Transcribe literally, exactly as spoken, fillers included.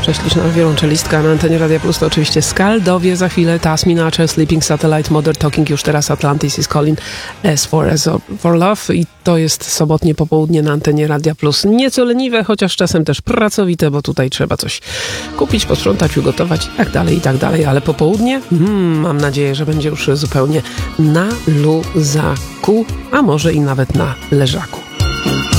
Prześliczna wiolonczelistka na antenie Radia Plus to oczywiście Skaldowie. Za chwilę Tasminacze, Sleeping Satellite, Modern Talking, już teraz Atlantis is Calling, As for, as for Love. I to jest sobotnie popołudnie na antenie Radia Plus. Nieco leniwe, chociaż czasem też pracowite, bo tutaj trzeba coś kupić, posprzątać, ugotować i tak dalej, i tak dalej. Ale popołudnie, hmm, mam nadzieję, że będzie już zupełnie na luzaku, a może i nawet na leżaku.